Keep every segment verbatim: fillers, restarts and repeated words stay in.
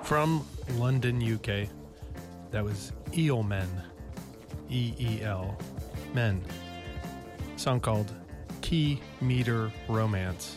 From London, U K, that was Eel Men, E E L, Men. A song called Key Meter Romance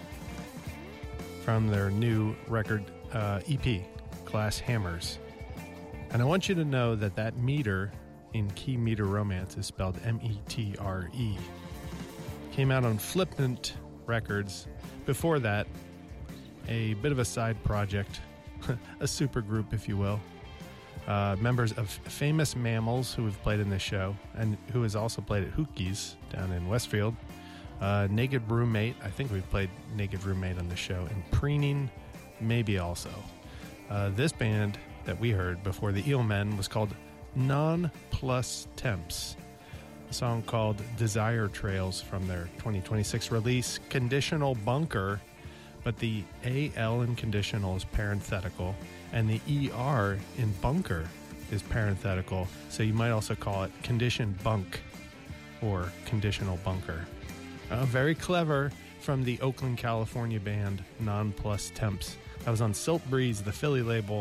from their new record uh, E P, Glass Hammers. And I want you to know that that meter in Key Meter Romance is spelled M E T R E. Came out on Flippant Records. Before that, a bit of a side project, a super group, if you will. Uh, members of Famous Mammals, who have played in this show, and who has also played at Hookie's down in Westfield. Uh, Naked Roommate, I think we've played Naked Roommate on the show. And Preening, maybe also. Uh, this band that we heard before the Eel Men was called Non Plus Temps. A song called Desire Trails from their twenty twenty-six release, Conditional Bunker. But the A L in conditional is parenthetical, and the E R in bunker is parenthetical. So you might also call it condition bunk or conditional bunker. Uh, very clever from the Oakland, California band Non Plus Temps. That was on Silt Breeze, the Philly label.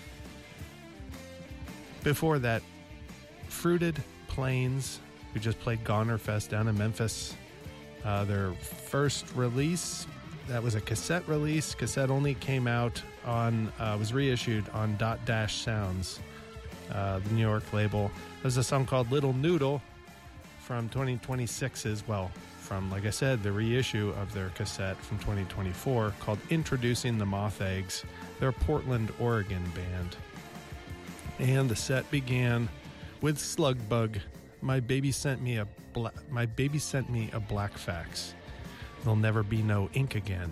Before that, Fruited Plains, who just played Goner Fest down in Memphis. Uh, their first release, that was a cassette release. Cassette only came out on, uh, was reissued on Dot Dash Sounds, uh, the New York label. There's a song called Little Noodle from twenty twenty-six as well. From, like I said, the reissue of their cassette from twenty twenty-four called Introducing the Moth Eggs. They're a Portland, Oregon band. And the set began with Slugbug. My baby sent me a bla- my baby sent me a black fax. There'll never be no ink again.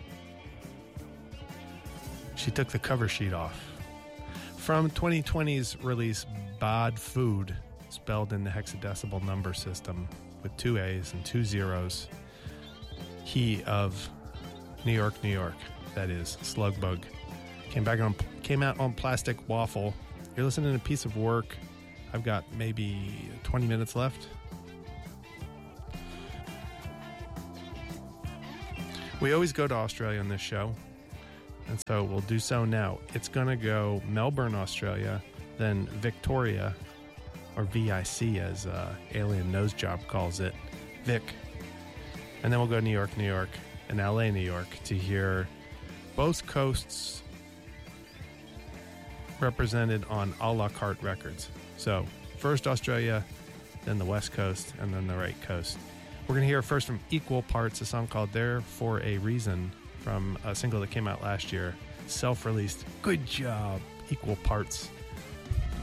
She took the cover sheet off. From twenty twenty's release Bad Food, spelled in the hexadecimal number system with two A's and two zeros. He of New York, New York. That is Slugbug. Came back on, came out on Plastic Waffle. You're listening to a piece of work. I've got maybe twenty minutes left. We always go to Australia on this show, and so we'll do so now. It's going to go Melbourne, Australia, then Victoria, or V I C as uh, Alien Nosejob calls it, Vic. And then we'll go New York, New York, and L A, New York to hear both coasts represented on a la carte records. So first Australia, then the West Coast, and then the right coast. We're going to hear first from Equal Parts, a song called There For A Reason from a single that came out last year, self-released. Good job, Equal Parts.